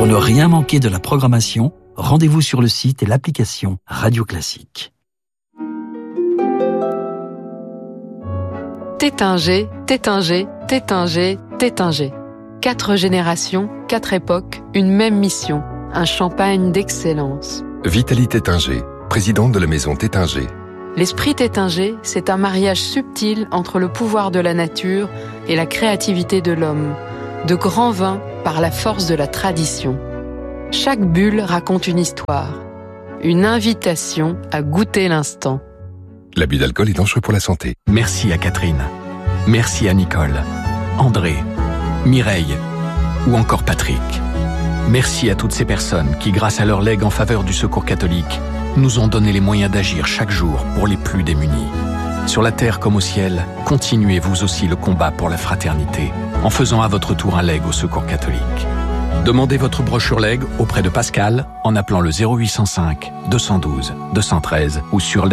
Pour ne rien manquer de la programmation, rendez-vous sur le site et l'application Radio Classique. Tétinger, Tétinger, Tétinger, Tétinger. 4 générations, 4 époques, une même mission. Un champagne d'excellence. Vitalie Tétinger, présidente de la maison Tétinger. L'esprit Tétinger, c'est un mariage subtil entre le pouvoir de la nature et la créativité de l'homme. De grands vins par la force de la tradition. Chaque bulle raconte une histoire. Une invitation à goûter l'instant. L'abus d'alcool est dangereux pour la santé. Merci à Catherine. Merci à Nicole, André, Mireille ou encore Patrick. Merci à toutes ces personnes qui, grâce à leur legs en faveur du Secours catholique, nous ont donné les moyens d'agir chaque jour pour les plus démunis. Sur la terre comme au ciel, continuez vous aussi le combat pour la fraternité en faisant à votre tour un leg au Secours catholique. Demandez votre brochure leg auprès de Pascal en appelant le 0805 212 213 ou sur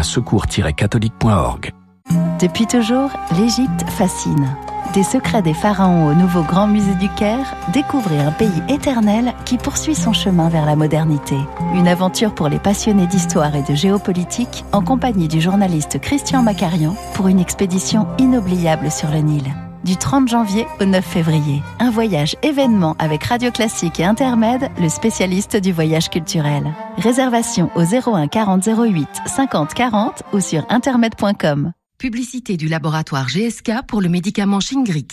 leg.secours-catholique.org. Depuis toujours, l'Égypte fascine. Des secrets des pharaons au nouveau Grand Musée du Caire, découvrez un pays éternel qui poursuit son chemin vers la modernité. Une aventure pour les passionnés d'histoire et de géopolitique en compagnie du journaliste Christian Macarian pour une expédition inoubliable sur le Nil. Du 30 janvier au 9 février. Un voyage événement avec Radio Classique et Intermed, le spécialiste du voyage culturel. Réservation au 01 40 08 50 40 ou sur intermed.com. Publicité du laboratoire GSK pour le médicament Shingrix.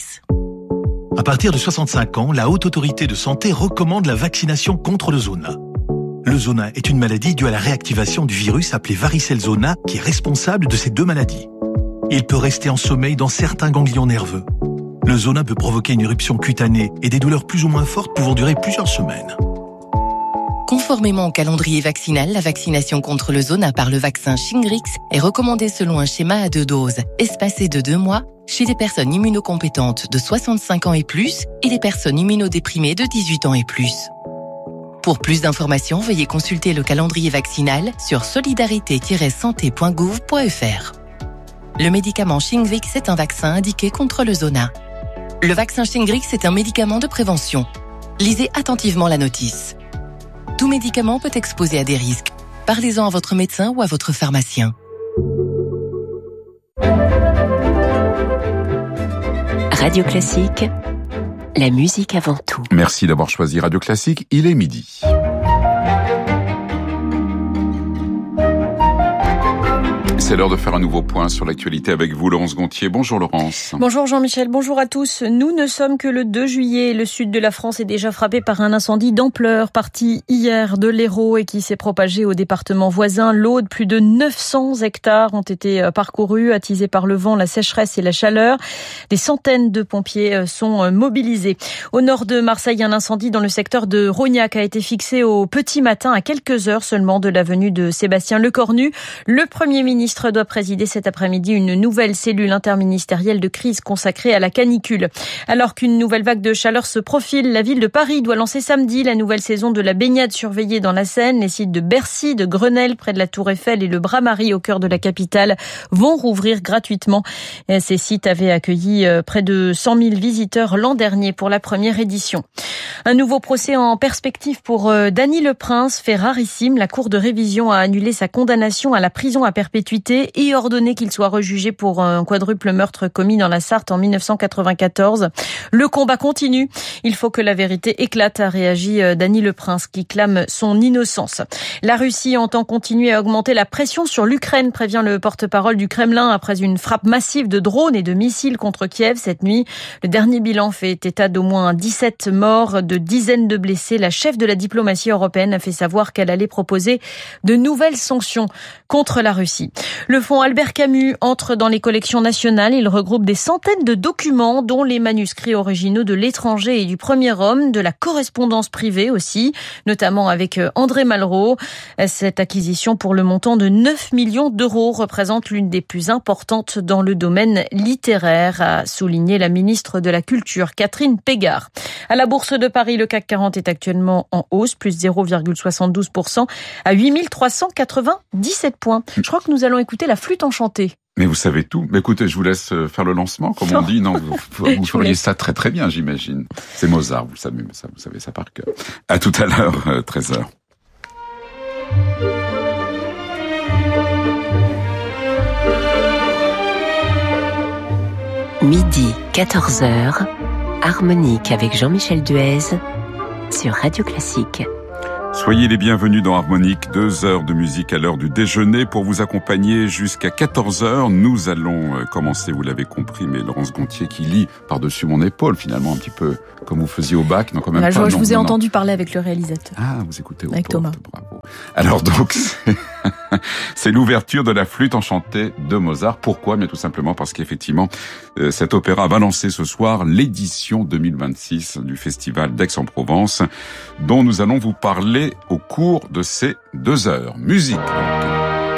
À partir de 65 ans, la Haute Autorité de Santé recommande la vaccination contre le zona. Le zona est une maladie due à la réactivation du virus appelé varicelle zona qui est responsable de ces deux maladies. Il peut rester en sommeil dans certains ganglions nerveux. Le zona peut provoquer une éruption cutanée et des douleurs plus ou moins fortes pouvant durer plusieurs semaines. Conformément au calendrier vaccinal, la vaccination contre le zona par le vaccin Shingrix est recommandée selon un schéma à 2 doses, espacé de 2 mois, chez les personnes immunocompétentes de 65 ans et plus et les personnes immunodéprimées de 18 ans et plus. Pour plus d'informations, veuillez consulter le calendrier vaccinal sur solidarité-santé.gouv.fr. Le médicament Shingrix est un vaccin indiqué contre le zona. Le vaccin Shingrix est un médicament de prévention. Lisez attentivement la notice. Tout médicament peut exposer à des risques. Parlez-en à votre médecin ou à votre pharmacien. Radio Classique, la musique avant tout. Merci d'avoir choisi Radio Classique, il est midi. C'est l'heure de faire un nouveau point sur l'actualité avec vous, Laurence Gontier. Bonjour Laurence. Bonjour Jean-Michel, bonjour à tous. Nous ne sommes que le 2 juillet. Le sud de la France est déjà frappé par un incendie d'ampleur, parti hier de l'Hérault et qui s'est propagé au département voisin, l'Aude. Plus de 900 hectares ont été parcourus, attisés par le vent, la sécheresse et la chaleur. Des centaines de pompiers sont mobilisés. Au nord de Marseille, un incendie dans le secteur de Rognac a été fixé au petit matin, à quelques heures seulement de l'avenue de Sébastien Lecornu. Le Premier ministre doit présider cet après-midi une nouvelle cellule interministérielle de crise consacrée à la canicule. Alors qu'une nouvelle vague de chaleur se profile, la ville de Paris doit lancer samedi la nouvelle saison de la baignade surveillée dans la Seine. Les sites de Bercy, de Grenelle, près de la Tour Eiffel et le Bras-Marie au cœur de la capitale vont rouvrir gratuitement. Ces sites avaient accueilli près de 100 000 visiteurs l'an dernier pour la première édition. Un nouveau procès en perspective pour Dany Leprince, fait rarissime. La Cour de révision a annulé sa condamnation à la prison à perpétuité et ordonné qu'il soit rejugé pour un quadruple meurtre commis dans la Sarthe en 1994. Le combat continue. Il faut que la vérité éclate, a réagi Dany Leprince qui clame son innocence. La Russie entend continuer à augmenter la pression sur l'Ukraine, prévient le porte-parole du Kremlin après une frappe massive de drones et de missiles contre Kiev cette nuit. Le dernier bilan fait état d'au moins 17 morts, de dizaines de blessés. La chef de la diplomatie européenne a fait savoir qu'elle allait proposer de nouvelles sanctions contre la Russie. Le fonds Albert Camus entre dans les collections nationales. Il regroupe des centaines de documents, dont les manuscrits originaux de L'étranger et du Premier homme, de la correspondance privée aussi, notamment avec André Malraux. Cette acquisition pour le montant de 9 millions d'euros représente l'une des plus importantes dans le domaine littéraire, a souligné la ministre de la Culture, Catherine Pégard. À la Bourse de Paris, Paris, le CAC 40 est actuellement en hausse, plus 0,72% à 8397 points. Je crois que nous allons écouter la flûte enchantée. Mais vous savez tout. Mais écoutez, je vous laisse faire le lancement, comme on dit. Non, vous feriez ça très très bien, j'imagine. C'est Mozart, vous savez ça par cœur. À tout à l'heure, 13h. Midi, 14h, Harmonique avec Jean-Michel Duez sur Radio Classique. Soyez les bienvenus dans Harmonique, 2 heures de musique à l'heure du déjeuner pour vous accompagner jusqu'à 14h. Nous allons commencer, vous l'avez compris, mais Laurence Gontier qui lit par-dessus mon épaule, finalement un petit peu comme vous faisiez au bac. Non, quand même je vous ai entendu parler avec le réalisateur. Ah, vous écoutez au avec Thomas. Bravo. Alors donc, c'est l'ouverture de la flûte enchantée de Mozart. Pourquoi ? Bien tout simplement parce qu'effectivement, cet opéra va lancer ce soir l'édition 2026 du Festival d'Aix-en-Provence, dont nous allons vous parler au cours de ces 2 heures. Musique.